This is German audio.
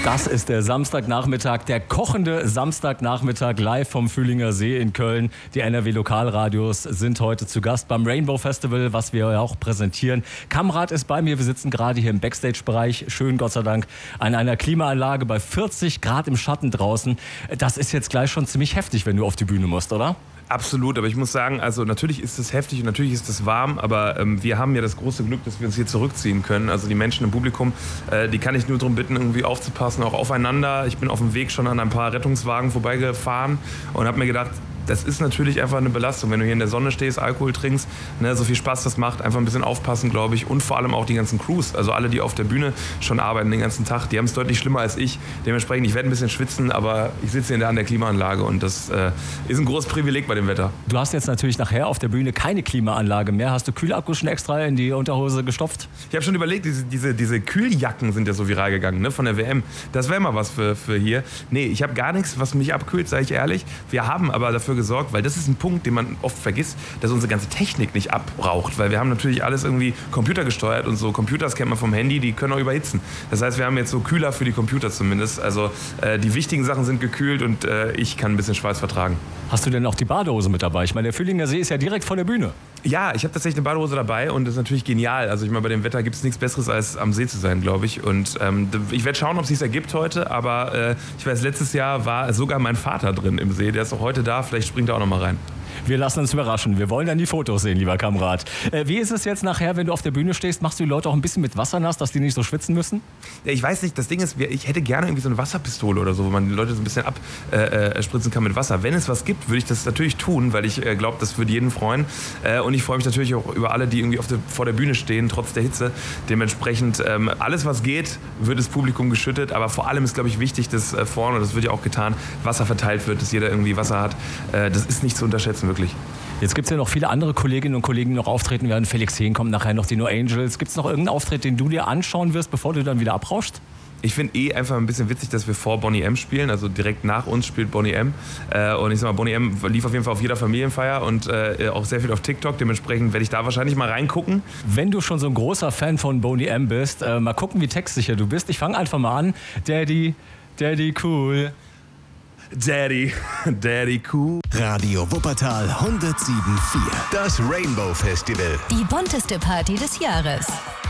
Das ist der Samstagnachmittag, der kochende Samstagnachmittag live vom Fühlinger See in Köln. Die NRW-Lokalradios sind heute zu Gast beim Rainbow Festival, was wir auch präsentieren. Kamrat ist bei mir, wir sitzen gerade hier im Backstage-Bereich, schön Gott sei Dank, an einer Klimaanlage bei 40 Grad im Schatten draußen. Das ist jetzt gleich schon ziemlich heftig, wenn du auf die Bühne musst, oder? Absolut, aber ich muss sagen, also natürlich ist es heftig und natürlich ist es warm, aber wir haben ja das große Glück, dass wir uns hier zurückziehen können. Also die Menschen im Publikum, die kann ich nur darum bitten, irgendwie aufzupassen, auch aufeinander. Ich bin auf dem Weg schon an ein paar Rettungswagen vorbeigefahren und habe mir gedacht, das ist natürlich einfach eine Belastung, wenn du hier in der Sonne stehst, Alkohol trinkst, ne, so viel Spaß das macht, einfach ein bisschen aufpassen, glaube ich, und vor allem auch die ganzen Crews, also alle, die auf der Bühne schon arbeiten den ganzen Tag, die haben es deutlich schlimmer als ich. Dementsprechend, ich werde ein bisschen schwitzen, aber ich sitze hier an der Klimaanlage und das ist ein großes Privileg bei dem Wetter. Du hast jetzt natürlich nachher auf der Bühne keine Klimaanlage mehr. Hast du Kühlakkus schon extra in die Unterhose gestopft? Ich habe schon überlegt, diese Kühljacken sind ja so viral gegangen, ne, von der WM. Das wäre mal was für hier. Nee, ich habe gar nichts, was mich abkühlt, sage ich ehrlich. Wir haben aber dafür gesorgt, weil das ist ein Punkt, den man oft vergisst, dass unsere ganze Technik nicht abbraucht, weil wir haben natürlich alles irgendwie computergesteuert und so Computers kennt man vom Handy, die können auch überhitzen. Das heißt, wir haben jetzt so Kühler für die Computer zumindest, also die wichtigen Sachen sind gekühlt und ich kann ein bisschen Schweiß vertragen. Hast du denn auch die Badehose mit dabei? Ich meine, der Fühlinger See ist ja direkt vor der Bühne. Ja, ich habe tatsächlich eine Badehose dabei und das ist natürlich genial. Also ich meine, bei dem Wetter gibt es nichts Besseres als am See zu sein, glaube ich. Und ich werde schauen, ob es sich ergibt heute, aber ich weiß, letztes Jahr war sogar mein Vater drin im See. Der ist auch heute da, vielleicht springt er auch noch mal rein. Wir lassen uns überraschen. Wir wollen dann die Fotos sehen, lieber Kamerad. Wie ist es jetzt nachher, wenn du auf der Bühne stehst? Machst du die Leute auch ein bisschen mit Wasser nass, dass die nicht so schwitzen müssen? Ja, ich weiß nicht, das Ding ist, ich hätte gerne irgendwie so eine Wasserpistole oder so, wo man die Leute so ein bisschen abspritzen kann mit Wasser. Wenn es was gibt, würde ich das natürlich tun, weil ich glaube, das würde jeden freuen. Und ich freue mich natürlich auch über alle, die irgendwie vor der Bühne stehen, trotz der Hitze. Dementsprechend, alles was geht, wird das Publikum geschüttet. Aber vor allem ist, glaube ich, wichtig, dass vorne, und das wird ja auch getan, Wasser verteilt wird, dass jeder irgendwie Wasser hat. Das ist nicht zu unterschätzen, wirklich. Jetzt gibt es ja noch viele andere Kolleginnen und Kollegen, die noch auftreten werden. Felix Hehn kommt nachher noch, die No Angels. Gibt es noch irgendeinen Auftritt, den du dir anschauen wirst, bevor du dann wieder abrauschst? Ich finde einfach ein bisschen witzig, dass wir vor Boney M spielen, also direkt nach uns spielt Boney M. Und ich sag mal, Boney M lief auf jeden Fall auf jeder Familienfeier und auch sehr viel auf TikTok. Dementsprechend werde ich da wahrscheinlich mal reingucken. Wenn du schon so ein großer Fan von Boney M bist, mal gucken, wie textsicher du bist. Ich fange einfach mal an. Daddy cool. Daddy cool. Radio Wuppertal 107.4. Das Rainbow Festival. Die bunteste Party des Jahres.